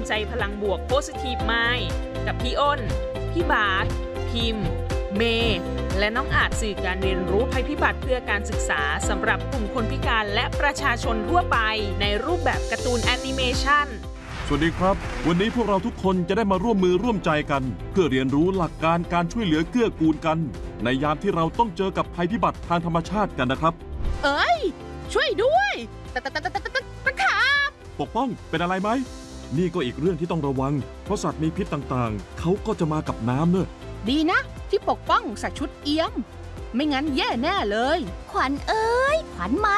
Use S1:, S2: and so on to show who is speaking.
S1: ใจพลังบวก Positive Mind กับพี่อ้น พี่บาสพิมพ์ เมย์และน้องอาจสื่อการเรียนรู้ภัยพิบัติเพื่อการศึกษาสำหรับกลุ่มคนพิการและประชาชนทั่วไปในรูปแบบการ์ตูนแอนิเมชัน
S2: สวัสดีครับวันนี้พวกเราทุกคนจะได้มาร่วมมือร่วมใจกันเพื่อเรียนรู้หลักการการช่วยเหลือเกื้อกูลกันในยามที่เราต้องเจอกับภัยพิบัติทางธรรมชาติกันนะครับ
S3: เอ้ยช่วยด้วยตะขาบ
S2: ปกป้องเป็นอะไรไหมนี่ก็อีกเรื่องที่ต้องระวังเพราะสัตว์มีพิษต่างๆเขาก็จะมากับน้ำเนอะ
S3: ดีนะที่ปกป้องใส่ชุดเอี้ยมไม่งั้นแย่แน่เลย
S4: ขวัญเอ้ยขวัญมา